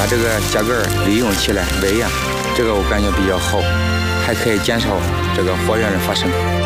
把这个秸秆利用起来喂养，这个我感觉比较好，还可以减少这个火源的发生。